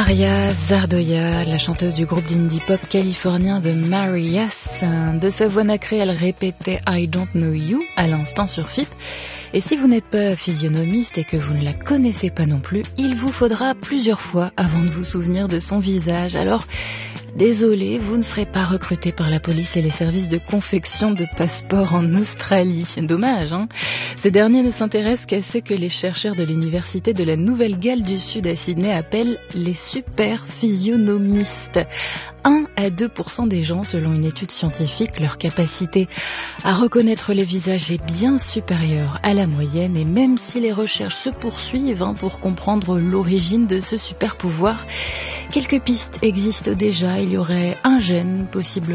Maria Zardoya, la chanteuse du groupe d'indie pop californien The Marias. De sa voix nacrée, elle répétait I Don't Know You à l'instant sur FIP. Et si vous n'êtes pas physionomiste et que vous ne la connaissez pas non plus, il vous faudra plusieurs fois avant de vous souvenir de son visage. Alors, désolé, vous ne serez pas recruté par la police et les services de confection de passeports en Australie. Dommage, hein? Ces derniers ne s'intéressent qu'à ce que les chercheurs de l'université de la Nouvelle-Galles du Sud à Sydney appellent les super physionomistes. 1 à 2% des gens, selon une étude scientifique, leur capacité à reconnaître les visages est bien supérieure à la moyenne, et même si les recherches se poursuivent pour comprendre l'origine de ce super pouvoir, quelques pistes existent déjà. Il y aurait un gène, possiblement